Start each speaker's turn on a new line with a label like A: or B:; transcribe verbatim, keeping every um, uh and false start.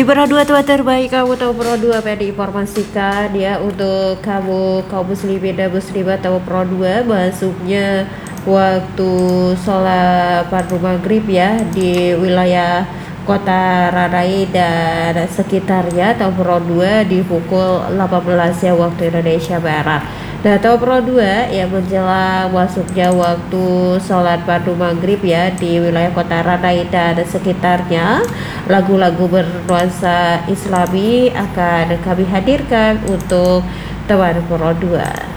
A: Pro dua tua terbaik, kamu tahu Pro dua apa yang diinformasikan ya untuk kamu kaum muslimin dan muslimat. Tahu Pro dua masuknya waktu sholat fardu maghrib ya di wilayah kota Ranai dan sekitarnya. Tahu Pro dua di pukul delapan belas ya waktu Indonesia Barat. Nah, tahu Pro dua yang menjelang masuknya waktu sholat fardu maghrib ya di wilayah kota Ranai dan sekitarnya, lagu-lagu bernuansa Islami akan kami hadirkan untuk teman Pro dua.